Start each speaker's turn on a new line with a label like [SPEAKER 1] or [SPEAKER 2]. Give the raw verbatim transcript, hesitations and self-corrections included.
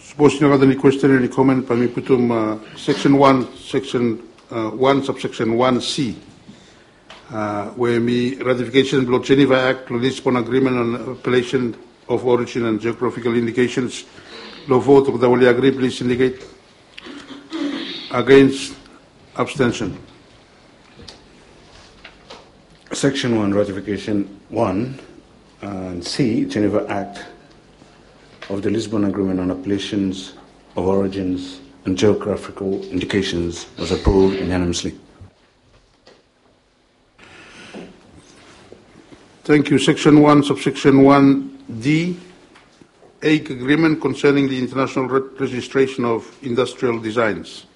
[SPEAKER 1] Suppose you have any question, any comment, pamiputum uh, section one, section uh, one, subsection one C, uh, where me ratification of Geneva Act, the Lisbon Agreement on appellation of origin and geographical indications. Lo vote of the Wali agree, please indicate. Against, abstention.
[SPEAKER 2] Section one, ratification one, and C, Geneva Act of the Lisbon Agreement on appellations of origins and geographical indications was approved unanimously.
[SPEAKER 1] Thank you. Section one, subsection one D, A Agreement concerning the international re registration of industrial designs.